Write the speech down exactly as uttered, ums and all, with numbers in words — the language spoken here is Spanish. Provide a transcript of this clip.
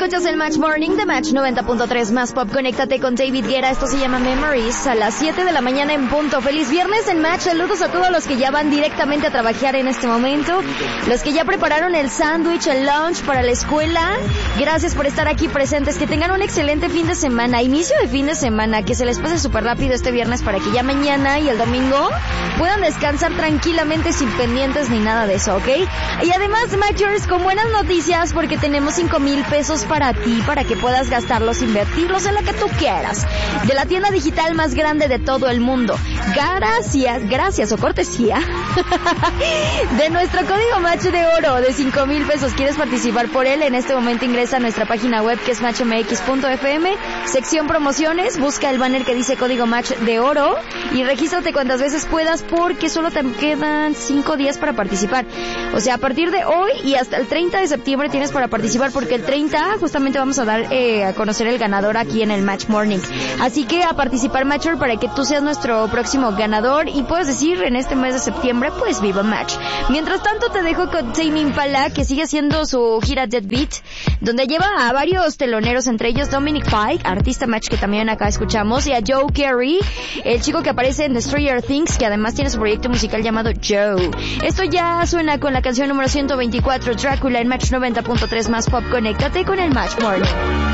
Escuchas el Match Morning de Match noventa punto tres más pop. Conéctate con David Guerra. Esto se llama Memories a las siete de la mañana en punto. Feliz viernes en Match. Saludos a todos los que ya van directamente a trabajar en este momento. Los que ya prepararon el sándwich, el lunch para la escuela. Gracias por estar aquí presentes. Que tengan un excelente fin de semana. Inicio de fin de semana. Que se les pase súper rápido este viernes para que ya mañana y el domingo puedan descansar tranquilamente sin pendientes ni nada de eso, ¿ok? Y además, Matchers, con buenas noticias porque tenemos cinco mil pesos para ti, para que puedas gastarlos, invertirlos en la que tú quieras. De la tienda digital más grande de todo el mundo. Gracias, gracias o cortesía de nuestro código Match de oro de cinco mil pesos. ¿Quieres participar por él? En este momento ingresa a nuestra página web que es match m x punto f m, sección promociones, busca el banner que dice código Match de oro y regístrate cuantas veces puedas porque solo te quedan cinco días para participar. O sea, a partir de hoy y hasta el treinta de septiembre tienes para participar porque el treinta justamente vamos a dar eh, a conocer el ganador aquí en el Match Morning. Así que a participar, Matcher, para que tú seas nuestro próximo ganador y puedes decir en este mes de septiembre, pues viva Match. Mientras tanto te dejo con Tame Impala, que sigue haciendo su gira Dead Beat, donde lleva a varios teloneros, entre ellos Dominic Fike, artista Match que también acá escuchamos, y a Joe Carey, el chico que aparece en Destroyer Things, que además tiene su proyecto musical llamado Joe. Esto ya suena con la canción número ciento veinticuatro, Drácula, en Match noventa punto tres más pop. Conéctate con el Match Morning.